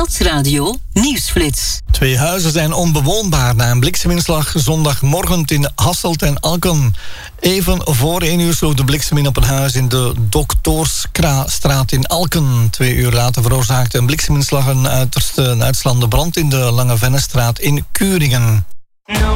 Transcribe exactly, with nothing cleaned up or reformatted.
Stadsradio Nieuwsflits. Twee huizen zijn onbewoonbaar na een blikseminslag zondagmorgen in Hasselt en Alken. Even voor één uur sloeg de bliksem in op een huis in de Doctoorskrastraat in Alken. Twee uur later veroorzaakte een blikseminslag een uiterste uitslaande brand in de Lange Vennestraat in Kuringen.